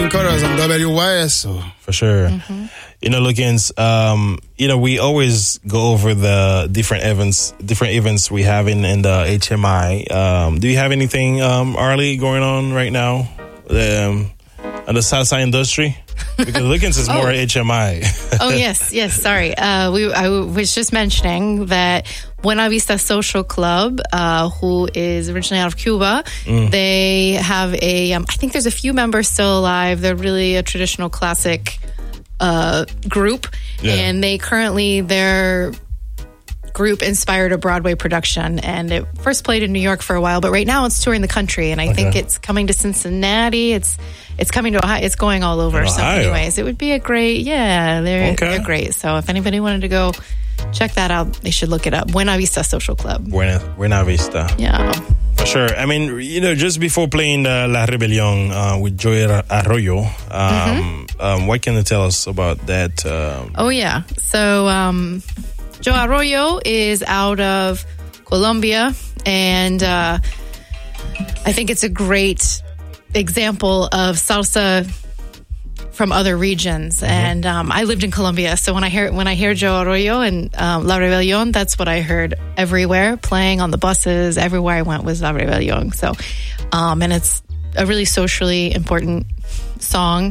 Flying Colors on WYS. So. For sure. Mm-hmm. You know, Lookins, we always go over the different events we have in the HMI. Do you have anything, Arlie, going on right now in the salsa industry? Because Lookins is more HMI. Yes. Sorry. I was just mentioning that Buena Vista Social Club, who is originally out of Cuba, they have I think there's a few members still alive. They're really a traditional classic group, and their group inspired a Broadway production, and it first played in New York for a while, but right now it's touring the country, and I think it's coming to Cincinnati. It's coming to Ohio. It's going all over. So anyways, it would be a great, they're great. So if anybody wanted to go check that out, they should look it up. Buena Vista Social Club. Buena Vista. Yeah. For sure. I mean, just before playing La Rebelión with Joey Arroyo, what can you tell us about that? So, Joe Arroyo is out of Colombia, and I think it's a great example of salsa from other regions. And I lived in Colombia, so when I hear Joe Arroyo and La Rebelión, that's what I heard everywhere, playing on the buses. Everywhere I went was La Rebelión. So, and it's a really socially important song.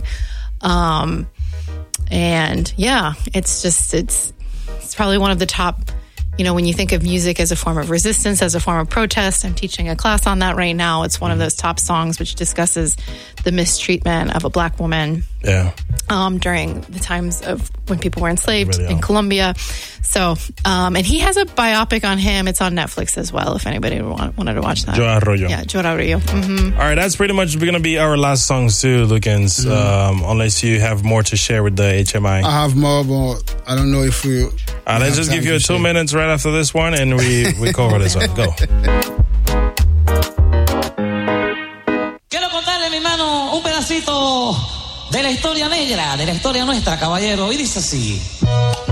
It's probably one of the top, when you think of music as a form of resistance, as a form of protest. I'm teaching a class on that right now. It's one of those top songs which discusses the mistreatment of a black woman during the times of when people were enslaved in Colombia. So, and he has a biopic on him. It's on Netflix as well, if anybody wanted to watch that. Joe Arroyo. Yeah, Joe Arroyo. Mm-hmm. All right, that's pretty much going to be our last songs too, Lookins, unless you have more to share with the HMI. I have more, but I don't know if we... let's just give you 2 minutes right after this one, and we cover this one. Go. Quiero contarle, mi hermano, un pedacito de la historia negra, de la historia nuestra, caballero, y dice así.